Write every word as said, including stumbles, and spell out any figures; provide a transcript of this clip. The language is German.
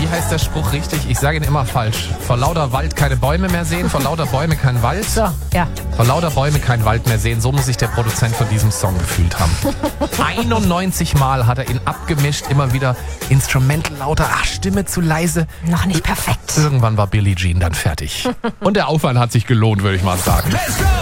wie heißt der Spruch richtig? Ich sage ihn immer falsch. Vor lauter Wald keine Bäume mehr sehen, vor lauter Bäume kein Wald. So, ja. Vor lauter Bäume kein Wald mehr sehen. So muss sich der Produzent von diesem Song gefühlt haben. einundneunzig Mal hat er ihn abgemischt, immer wieder Instrumental lauter, ach, Stimme zu leise. Noch nicht perfekt. Irgendwann war Billie Jean dann fertig. Und der Aufwand hat sich gelohnt, würde ich mal sagen.